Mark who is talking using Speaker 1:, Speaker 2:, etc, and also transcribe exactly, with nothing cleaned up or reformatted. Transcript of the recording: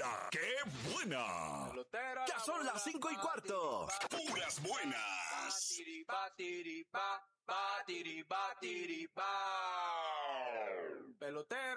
Speaker 1: ¡La qué buena!
Speaker 2: Pelotera,
Speaker 1: ¡Ya son las cinco y cuarto! ¡Puras buenas!
Speaker 2: Batiri, batiri, ba, batiri, batiri, ba. Pelotera.